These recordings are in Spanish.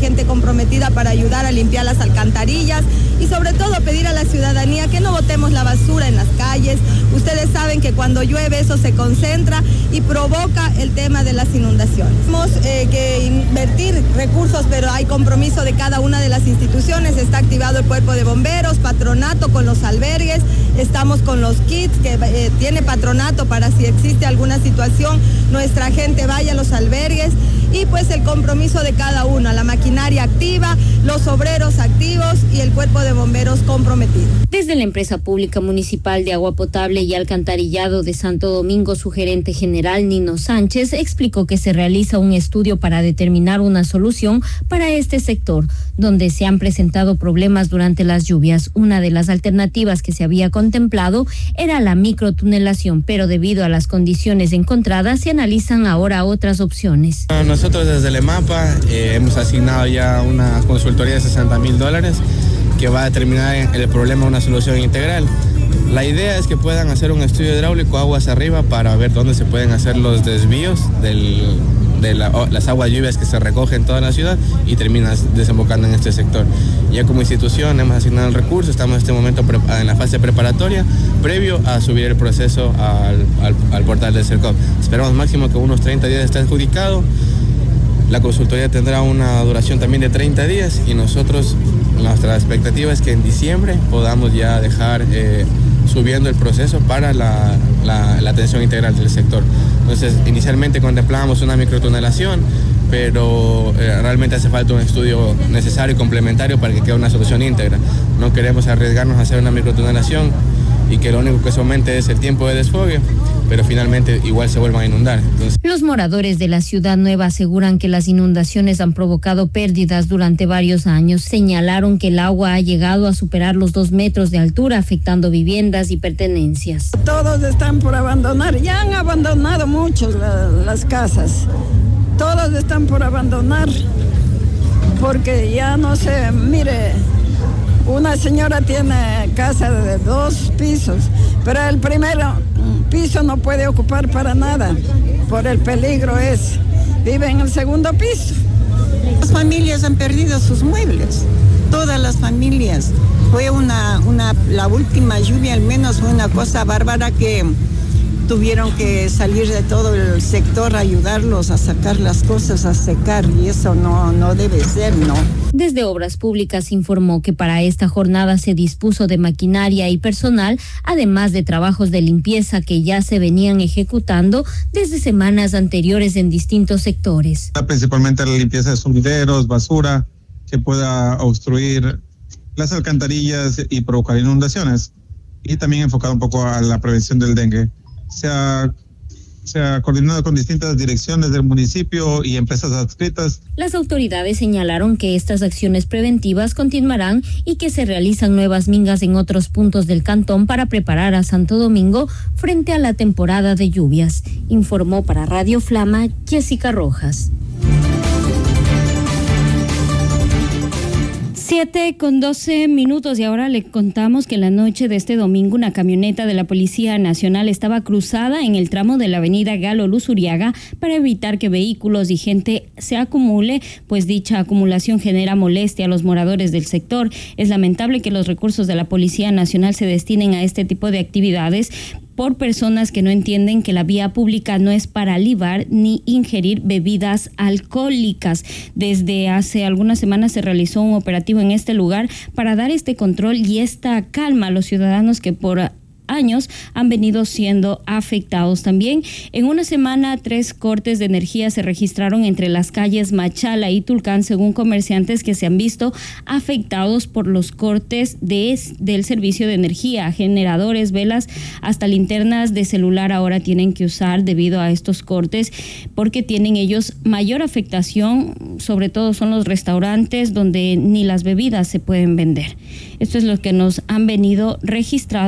gente comprometida para ayudar a limpiar las alcantarillas y sobre todo pedir a la ciudadanía que no botemos la basura en las calles. Ustedes saben que cuando llueve eso se concentra y provoca el tema de las inundaciones. Tenemos que invertir recursos, pero hay compromiso de cada una de las instituciones. Está activado el cuerpo de bomberos, patronato con los albergues, estamos con los kits que tiene patronato para si existe alguna situación, nuestra gente vaya a los albergues y pues el compromiso de cada uno, la maquinaria activa, los obreros activos y el cuerpo de bomberos comprometido. Desde la empresa pública municipal de agua potable y alcantarillado de Santo Domingo, su gerente general Nino Sánchez explicó que se realiza un estudio para determinar una solución para este sector, donde se han presentado problemas durante las lluvias. Una de las alternativas que se había contemplado era la microtunelación, pero debido a las condiciones encontradas se analizan ahora otras opciones. Nosotros desde el EMAPA hemos asignado ya una consultoría de $60,000 que va a determinar el problema una solución integral. La idea es que puedan hacer un estudio hidráulico aguas arriba para ver dónde se pueden hacer los desvíos de las aguas lluvias que se recogen en toda la ciudad y terminan desembocando en este sector. Ya como institución hemos asignado el recurso, estamos en este momento en la fase preparatoria, previo a subir el proceso al portal del CERCOP. Esperamos máximo que unos 30 días esté adjudicado. La consultoría tendrá una duración también de 30 días y nosotros, nuestra expectativa es que en diciembre podamos ya dejar subiendo el proceso para la atención integral del sector. Entonces, inicialmente contemplábamos una microtunelación, pero realmente hace falta un estudio necesario y complementario para que quede una solución íntegra. No queremos arriesgarnos a hacer una microtunelación y que lo único que se aumente es el tiempo de desfogue, pero finalmente igual se vuelvan a inundar. Entonces, los moradores de la Ciudad Nueva aseguran que las inundaciones han provocado pérdidas durante varios años. Señalaron que el agua ha llegado a superar los 2 metros de altura, afectando viviendas y pertenencias. Todos están por abandonar, ya han abandonado muchos las casas. Todos están por abandonar, porque ya no se, mire, una señora tiene casa de 2 pisos, pero el primer piso no puede ocupar para nada, por el peligro vive en el segundo piso. Las familias han perdido sus muebles, todas las familias. Fue la última lluvia al menos fue una cosa bárbara que tuvieron que salir de todo el sector a ayudarlos a sacar las cosas, a secar, y eso no debe ser, ¿no? Desde Obras Públicas informó que para esta jornada se dispuso de maquinaria y personal, además de trabajos de limpieza que ya se venían ejecutando desde semanas anteriores en distintos sectores. Principalmente la limpieza de sumideros, basura, que pueda obstruir las alcantarillas y provocar inundaciones, y también enfocado un poco a la prevención del dengue. Se ha coordinado con distintas direcciones del municipio y empresas adscritas. Las autoridades señalaron que estas acciones preventivas continuarán y que se realizan nuevas mingas en otros puntos del cantón para preparar a Santo Domingo frente a la temporada de lluvias. Informó para Radio Flama Jessica Rojas. 7:12 y ahora le contamos que la noche de este domingo una camioneta de la Policía Nacional estaba cruzada en el tramo de la avenida Galo Luzuriaga para evitar que vehículos y gente se acumule, pues dicha acumulación genera molestia a los moradores del sector. Es lamentable que los recursos de la Policía Nacional se destinen a este tipo de actividades por personas que no entienden que la vía pública no es para libar ni ingerir bebidas alcohólicas. Desde hace algunas semanas se realizó un operativo en este lugar para dar este control y esta calma a los ciudadanos que por años han venido siendo afectados. También en una semana 3 cortes de energía se registraron entre las calles Machala y Tulcán, según comerciantes que se han visto afectados por los cortes del servicio de energía. Generadores, velas, hasta linternas de celular ahora tienen que usar debido a estos cortes, porque tienen ellos mayor afectación, sobre todo son los restaurantes donde ni las bebidas se pueden vender. Esto es lo que nos han venido registrados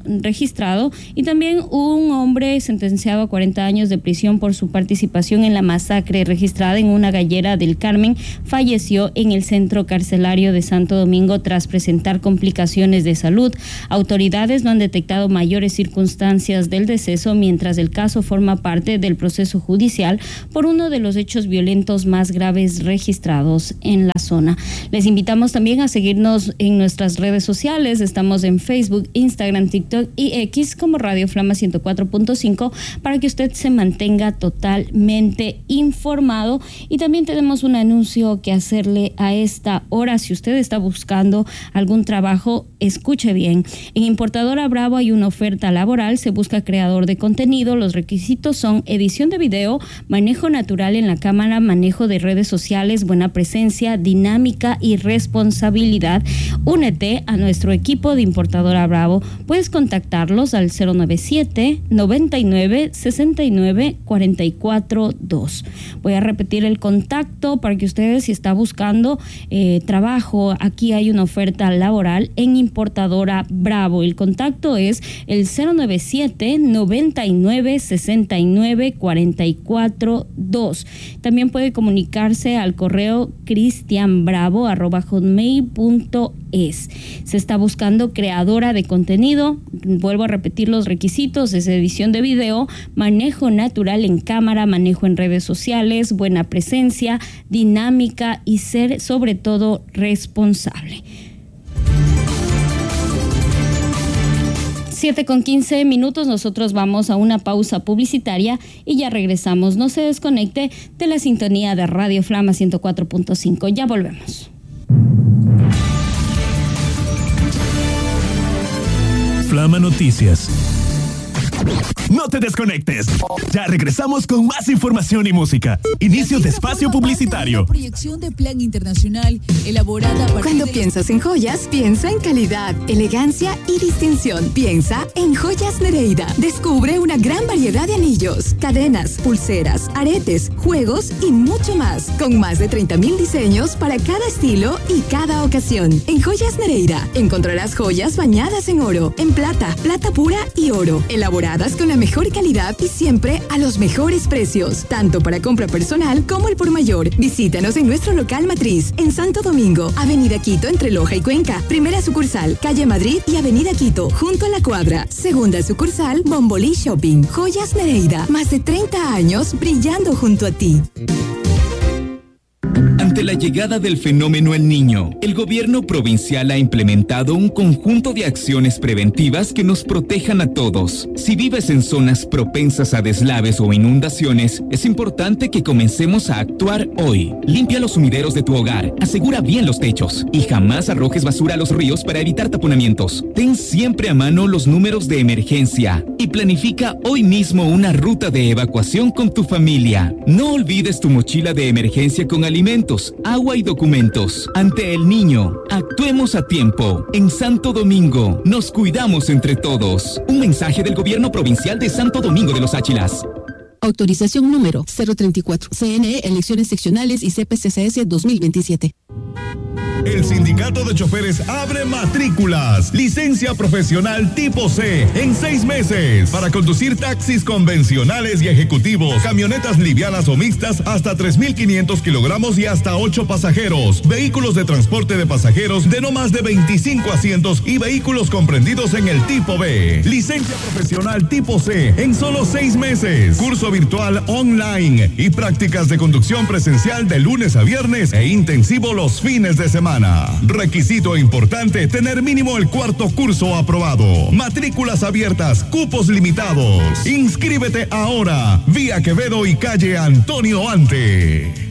registrado, y también un hombre sentenciado a 40 años de prisión por su participación en la masacre registrada en una gallera del Carmen falleció en el centro carcelario de Santo Domingo tras presentar complicaciones de salud. Autoridades no han detectado mayores circunstancias del deceso, mientras el caso forma parte del proceso judicial por uno de los hechos violentos más graves registrados en la zona. Les invitamos también a seguirnos en nuestras redes sociales. Estamos en Facebook, Instagram, TikTok y X como Radio Flama 104.5 para que usted se mantenga totalmente informado. Y también tenemos un anuncio que hacerle a esta hora. Si usted está buscando algún trabajo, escuche bien. En Importadora Bravo hay una oferta laboral. Se busca creador de contenido. Los requisitos son edición de video, manejo natural en la cámara, manejo de redes sociales, buena presencia, dinámica y responsabilidad. Únete a nuestro equipo de Importadora Bravo. Puedes contactarlos al 097 99 69 44 2. Voy a repetir el contacto para que ustedes, si está buscando trabajo, aquí hay una oferta laboral en Importadora Bravo. El contacto es el 097 99 69 44 2. También puede comunicarse al correo cristianbravo@hotmail.es. Se está buscando creadora de contenido. Vuelvo a repetir los requisitos: es edición de video, manejo natural en cámara, manejo en redes sociales, buena presencia, dinámica y ser sobre todo responsable. 7:15, nosotros vamos a una pausa publicitaria y ya regresamos. No se desconecte de la sintonía de Radio Flama 104.5. Ya volvemos. Flama Noticias. No te desconectes. Ya regresamos con más información y música. Inicio de espacio publicitario. Proyección de plan internacional elaborada para. Cuando piensas en joyas, piensa en calidad, elegancia y distinción. Piensa en Joyas Nereida. Descubre una gran variedad de anillos, cadenas, pulseras, aretes, juegos y mucho más. Con más de 30,000 diseños para cada estilo y cada ocasión. En Joyas Nereida encontrarás joyas bañadas en oro, en plata, plata pura y oro. Elaboradas con la mejor calidad y siempre a los mejores precios, tanto para compra personal como el por mayor. Visítanos en nuestro local matriz en Santo Domingo, Avenida Quito entre Loja y Cuenca. Primera sucursal, Calle Madrid y Avenida Quito, junto a la Cuadra. Segunda sucursal, Bombolí Shopping. Joyas Nereida, más de 30 años brillando junto a ti. Ante la llegada del fenómeno El Niño, el gobierno provincial ha implementado un conjunto de acciones preventivas que nos protejan a todos. Si vives en zonas propensas a deslaves o inundaciones, es importante que comencemos a actuar hoy. Limpia los sumideros de tu hogar, asegura bien los techos y jamás arrojes basura a los ríos para evitar taponamientos. Ten siempre a mano los números de emergencia y planifica hoy mismo una ruta de evacuación con tu familia. No olvides tu mochila de emergencia con alimentos, agua y documentos. Ante El Niño, actuemos a tiempo. En Santo Domingo, nos cuidamos entre todos. Un mensaje del Gobierno Provincial de Santo Domingo de los Áchilas. Autorización número 034. CNE, elecciones seccionales y CPCCS 2027. El Sindicato de Choferes abre matrículas. Licencia profesional tipo C en 6 meses para conducir taxis convencionales y ejecutivos, camionetas livianas o mixtas hasta 3,500 kilogramos y hasta 8 pasajeros, vehículos de transporte de pasajeros de no más de 25 asientos y vehículos comprendidos en el tipo B. Licencia profesional tipo C en solo 6 meses. Curso virtual online y prácticas de conducción presencial de lunes a viernes e intensivo los fines de semana. Requisito importante: tener mínimo el 4º curso aprobado. Matrículas abiertas, cupos limitados. Inscríbete ahora. Vía Quevedo y calle Antonio Ante.